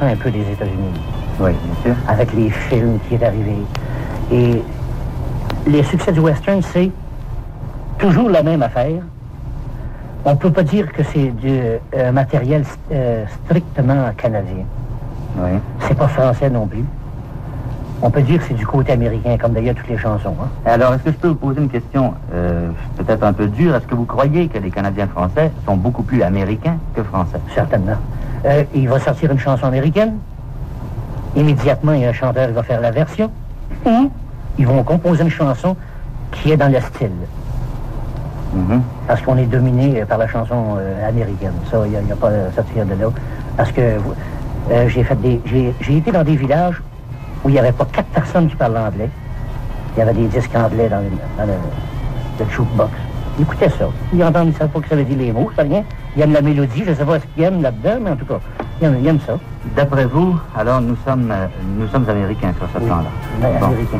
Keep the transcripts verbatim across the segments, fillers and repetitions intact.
l'accent un peu des États-Unis. Oui, bien sûr. Avec les films qui est arrivé. Et les succès du western, c'est toujours la même affaire. On ne peut pas dire que c'est du euh, matériel euh, strictement canadien. Oui. C'est pas français non plus. On peut dire que c'est du côté américain, comme d'ailleurs toutes les chansons. Hein. Alors, est-ce que je peux vous poser une question euh, peut-être un peu dure? Est-ce que vous croyez que les Canadiens français sont beaucoup plus américains que français? Certainement. Euh, il va sortir une chanson américaine. Immédiatement, il y a un chanteur qui va faire la version. Ou ils vont composer une chanson qui est dans le style. Mm-hmm. Parce qu'on est dominé par la chanson euh, américaine. Ça, il n'y a, a pas à sortir de là. Parce que euh, j'ai fait des, j'ai, j'ai été dans des villages où il n'y avait pas quatre personnes qui parlaient anglais. Il y avait des disques anglais dans le, dans le, le jukebox. Ils écoutaient ça. Ils entendent, ils ne savent pas que ça veut dire les mots, c'est rien. Ils aiment la mélodie, je ne sais pas ce qu'ils aiment là-dedans, mais en tout cas, ils aiment, ils aiment ça. D'après vous, alors nous sommes, euh, nous sommes américains sur ce oui. plan-là. Mais bon. Américains.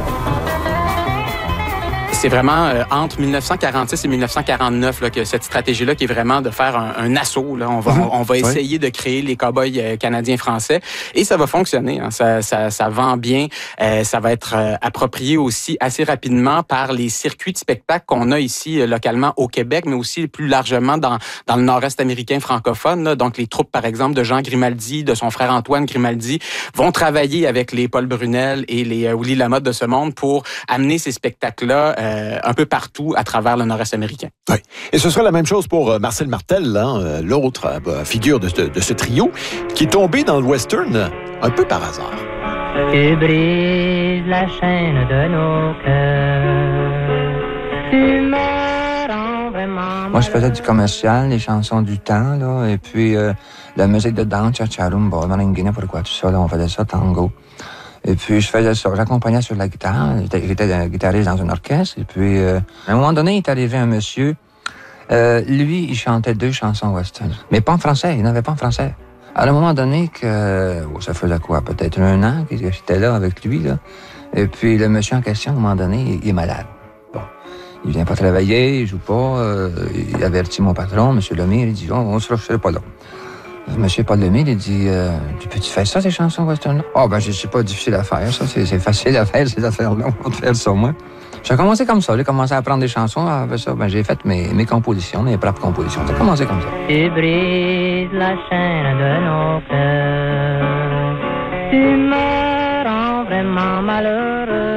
C'est vraiment euh, entre dix-neuf cent quarante-six et dix-neuf cent quarante-neuf là, que cette stratégie-là qui est vraiment de faire un, un assaut. Là. On va, on, on va essayer oui. de créer les cow-boys euh, canadiens-français et ça va fonctionner. Hein. Ça, ça, ça vend bien. Euh, ça va être euh, approprié aussi assez rapidement par les circuits de spectacle qu'on a ici euh, localement au Québec, mais aussi plus largement dans, dans le nord-est américain francophone. Là. Donc les troupes, par exemple, de Jean Grimaldi, de son frère Antoine Grimaldi, vont travailler avec les Paul Brunel et les euh, Willy Lamotte de ce monde pour amener ces spectacles-là euh, un peu partout à travers le nord-est américain. Oui. Et ce sera la même chose pour euh, Marcel Martel, hein, l'autre euh, figure de, de, de ce trio, qui est tombé dans le western euh, un peu par hasard. Tu brises la chaîne de nos cœurs. Tu me rends vraiment. Moi, je faisais du commercial, les chansons du temps, là, et puis euh, la musique de danse, cha-cha-rumba, merengue, pourquoi tout ça, là, on faisait ça, tango. Et puis, je faisais ça. J'accompagnais sur la guitare. J'étais, j'étais guitariste dans un orchestre. Et puis, euh, à un moment donné, il est arrivé un monsieur. Euh, lui, il chantait deux chansons western. Mais pas en français. Il n'avait pas en français. À un moment donné, que oh, ça faisait quoi? Peut-être un an que j'étais là avec lui, là. Et puis, le monsieur en question, à un moment donné, il, il est malade. Bon. Il vient pas travailler, il joue pas. Euh, il avertit mon patron, M. Lemire. Il dit, oh, on ne sera pas là. Monsieur Paul Lemire, il dit, euh, tu peux-tu faire ça, ces chansons western-là? Ah, oh, ben, je sais pas difficile à faire, ça. C'est, c'est facile à faire, ces affaires-là. On va te faire ça, moi. J'ai commencé comme ça. J'ai commencé à apprendre des chansons. Après ça, ben, j'ai fait mes, mes compositions, mes propres compositions. J'ai commencé comme ça. Tu brises la chaîne de nos cœurs. Tu me rends vraiment malheureux.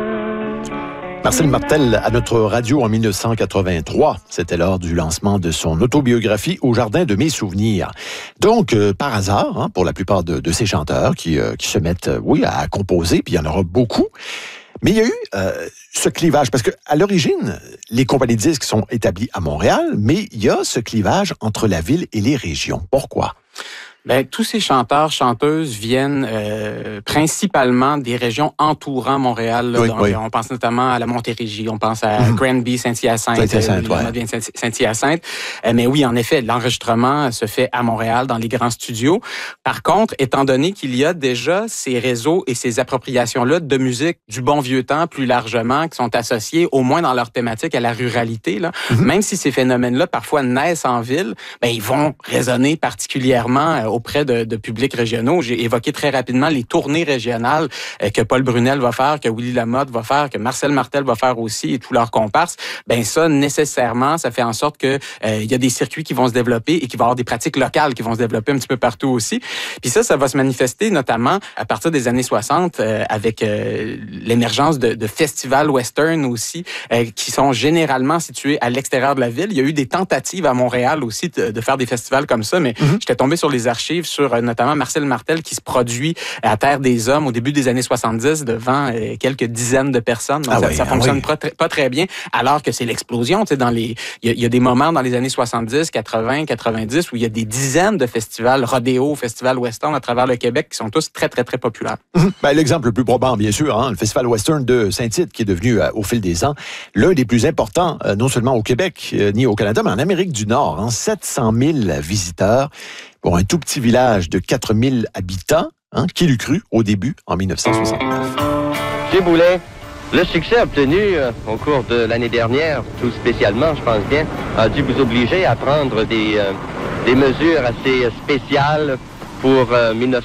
Marcel Martel à notre radio en dix-neuf cent quatre-vingt-trois. C'était lors du lancement de son autobiographie Au jardin de mes souvenirs. Donc, euh, par hasard, hein, pour la plupart de, de ces chanteurs qui, euh, qui se mettent, euh, oui, à composer, puis il y en aura beaucoup. Mais il y a eu euh, ce clivage, parce qu'à l'origine, les compagnies de disques sont établies à Montréal, mais il y a ce clivage entre la ville et les régions. Pourquoi? Ben, tous ces chanteurs, chanteuses viennent euh, principalement des régions entourant Montréal. Là, oui, donc, oui. On pense notamment à la Montérégie, on pense à mmh. Granby, Saint-Hyacinthe, Saint-Hyacinthe, euh, ouais. Saint-Hyacinthe. Euh, mais oui, en effet, l'enregistrement se fait à Montréal, dans les grands studios. Par contre, étant donné qu'il y a déjà ces réseaux et ces appropriations-là de musique du bon vieux temps, plus largement, qui sont associés, au moins dans leur thématique, à la ruralité, là, mmh. même si ces phénomènes-là, parfois, naissent en ville, ben, ils vont résonner particulièrement euh, auprès de, de publics régionaux. J'ai évoqué très rapidement les tournées régionales euh, que Paul Brunel va faire, que Willy Lamotte va faire, que Marcel Martel va faire aussi et tous leurs comparses. Ben ça, nécessairement, ça fait en sorte que euh, il y a des circuits qui vont se développer et qu'il va y avoir des pratiques locales qui vont se développer un petit peu partout aussi. Puis ça, ça va se manifester notamment à partir des années soixante euh, avec euh, l'émergence de, de festivals western aussi euh, qui sont généralement situés à l'extérieur de la ville. Il y a eu des tentatives à Montréal aussi de, de faire des festivals comme ça, mais mm-hmm. j'étais tombé sur les archives sur euh, notamment Marcel Martel qui se produit à Terre des Hommes au début des années soixante-dix devant euh, quelques dizaines de personnes. Donc, ah ça, oui, ça ah fonctionne oui. pas, pas très bien, alors que c'est l'explosion. Tu sais, dans les, il y, y a des moments dans les années soixante-dix, quatre-vingts, quatre-vingt-dix où il y a des dizaines de festivals rodéo, festivals western à travers le Québec qui sont tous très, très, très populaires. Mmh. Ben, l'exemple le plus probant, bien sûr, hein, le Festival western de Saint-Tite qui est devenu, euh, au fil des ans, l'un des plus importants, euh, non seulement au Québec euh, ni au Canada, mais en Amérique du Nord. Hein, sept cent mille visiteurs pour un tout petit village de quatre mille habitants. Hein, qui l'eût cru au début, en dix-neuf cent soixante-neuf. Monsieur Boulet, le succès obtenu euh, au cours de l'année dernière, tout spécialement, je pense bien, a dû vous obliger à prendre des, euh, des mesures assez spéciales pour euh, dix-neuf